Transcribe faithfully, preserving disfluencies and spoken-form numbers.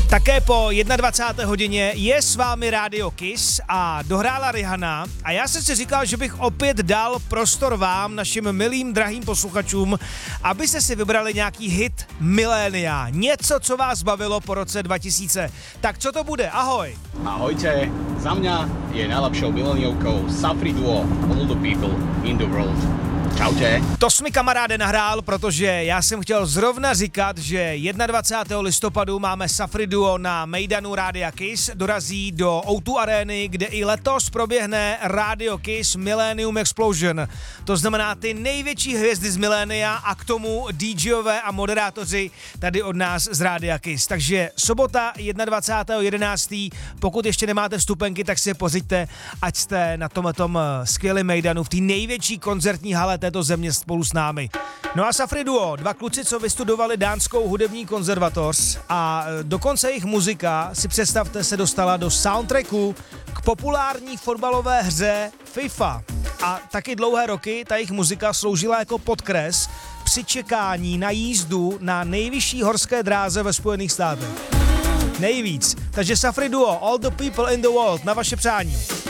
Také po dvacáté jedné hodině je s vámi Radio Kiss a dohrála Rihanna a já jsem si říkal, že bych opět dal prostor vám, našim milým, drahým posluchačům, abyste si vybrali nějaký hit milénia. Něco, co vás bavilo po roce dva tisíce. Tak co to bude? Ahoj! Ahojte, za mňa je najlepšou mileniovkou Safri Duo All the People in the World. Čaute. To jsi mi kamaráde nahrál, protože já jsem chtěl zrovna říkat, že dvacátého prvního listopadu máme Safri Duo na Mejdanu Rádia Kiss, dorazí do ó dva Areny, kde i letos proběhne Radio Kiss Millennium Explosion. To znamená ty největší hvězdy z milénia a k tomu DJové a moderátoři tady od nás z Rádia Kiss. Takže sobota dvacátého prvního jedenáctého pokud ještě nemáte vstupenky, tak si je pořiďte, ať jste na tomhletom skvělém Mejdanu v té největší koncertní hale této země spolu s námi. No a Safri Duo, dva kluci, co vystudovali dánskou hudební konzervatoř a dokonce jejich muzika, si představte, se dostala do soundtracku k populární fotbalové hře FIFA. A taky dlouhé roky ta jejich muzika sloužila jako podkres při čekání na jízdu na nejvyšší horské dráze ve Spojených státech. Nejvíc. Takže Safri Duo, All the People in the World, na vaše přání.